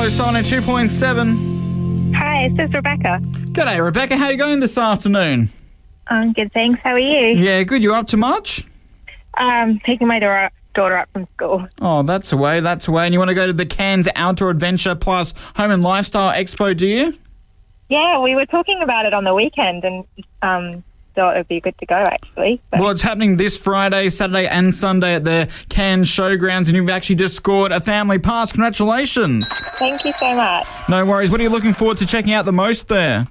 Hello, Sonic 2.7. Hi, it's just Rebecca. G'day, Rebecca. How are you going this afternoon? I'm good, thanks. How are you? Yeah, good. You up to much? Picking my daughter up from school. Oh, that's the way. And you want to go to the Cairns Outdoor Adventure Plus Home and Lifestyle Expo, do you? Yeah, we were talking about it on the weekend and thought it would be good to go, actually. So. Well, it's happening this Friday, Saturday and Sunday at the Cairns Showgrounds, and you've actually just scored a family pass. Congratulations. Thank you so much. No worries. What are you looking forward to checking out the most there?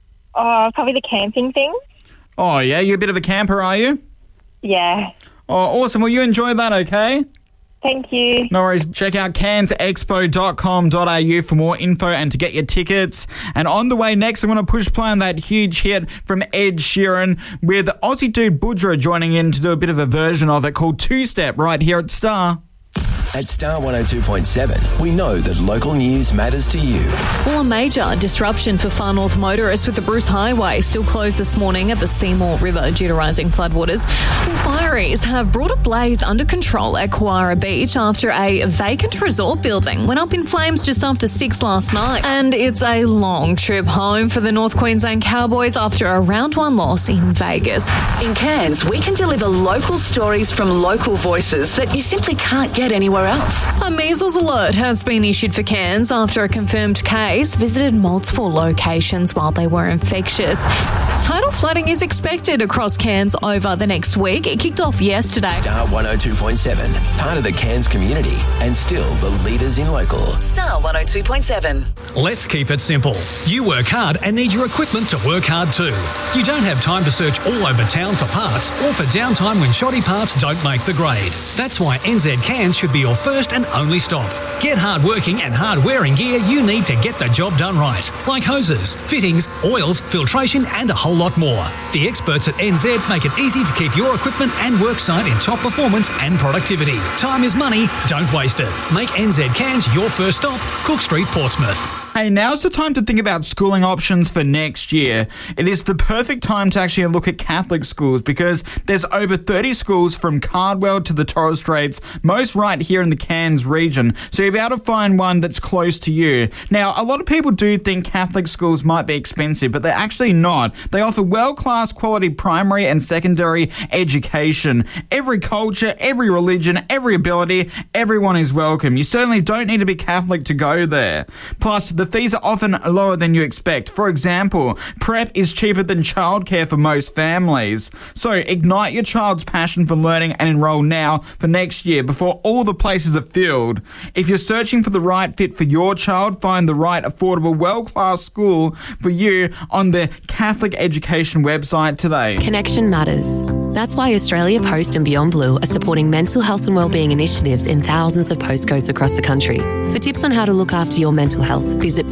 Oh, probably the camping thing. Oh, yeah? You're a bit of a camper, are you? Yeah. Oh, awesome. Well, you enjoy that, okay? Thank you. No worries. Check out cairnsexpo.com.au for more info and to get your tickets. And on the way next, I'm going to push play on that huge hit from Ed Sheeran with Aussie dude Budra joining in to do a bit of a version of it called Two Step right here at Star. At Star 102.7, we know that local news matters to you. Well, a major disruption for Far North motorists with the Bruce Highway still closed this morning at the Seymour River due to rising floodwaters. Well, fireys have brought a blaze under control at Koara Beach after a vacant resort building went up in flames just after 6 last night. And it's a long trip home for the North Queensland Cowboys after a round 1 loss in Vegas. In Cairns, we can deliver local stories from local voices that you simply can't get anywhere else. A measles alert has been issued for Cairns after a confirmed case visited multiple locations while they were infectious. Tidal flooding is expected across Cairns over the next week. It kicked off yesterday. Star 102.7, part of the Cairns community and still the leaders in local. Star 102.7. Let's keep it simple. You work hard and need your equipment to work hard too. You don't have time to search all over town for parts or for downtime when shoddy parts don't make the grade. That's why NZ Cairns should be your first and only stop. Get hard-working and hard-wearing gear you need to get the job done right, like hoses, fittings, oils, filtration and a whole lot more. The experts at NZ make it easy to keep your equipment and worksite in top performance and productivity. Time is money, don't waste it. Make NZ Cairns your first stop, Cook Street, Portsmouth. Hey, now's the time to think about schooling options for next year. It is the perfect time to actually look at Catholic schools because there's over 30 schools from Cardwell to the Torres Straits, most right here in the Cairns region, so you'll be able to find one that's close to you. Now, a lot of people do think Catholic schools might be expensive, but they're actually not. They offer world-class quality primary and secondary education. Every culture, every religion, every ability, everyone is welcome. You certainly don't need to be Catholic to go there. Plus, the fees are often lower than you expect. For example, prep is cheaper than childcare for most families. So ignite your child's passion for learning and enroll now for next year before all the places are filled. If you're searching for the right fit for your child, find the right affordable world-class school for you on the Catholic Education website today. Connection matters. That's why Australia Post and Beyond Blue are supporting mental health and wellbeing initiatives in thousands of postcodes across the country. For tips on how to look after your mental health, visit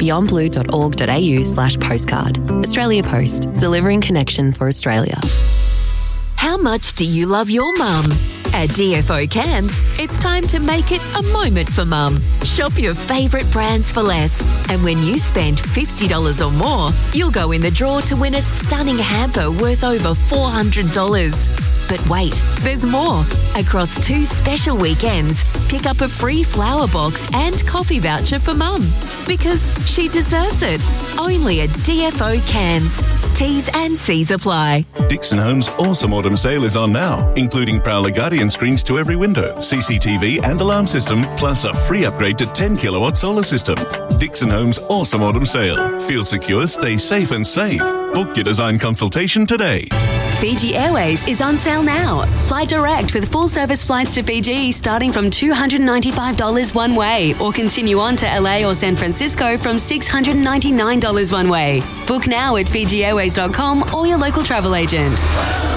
beyondblue.org.au/postcard. Australia Post, delivering connection for Australia. How much do you love your mum? At DFO Cairns, it's time to make it a moment for mum. Shop your favourite brands for less. And when you spend $50 or more, you'll go in the draw to win a stunning hamper worth over $400. But wait, there's more. Across 2 special weekends, pick up a free flower box and coffee voucher for mum. Because she deserves it. Only at DFO Cairns. T's and C's apply. Dixon Homes' awesome autumn sale is on now, including Prowler Guardian screens to every window, CCTV and alarm system, plus a free upgrade to 10 kilowatt solar system. Dixon Homes' awesome autumn sale. Feel secure, stay safe and save. Book your design consultation today. Fiji Airways is on sale now. Fly direct with full-service flights to Fiji starting from $295 one way, or continue on to LA or San Francisco from $699 one way. Book now at FijiAirways.com or your local travel agent.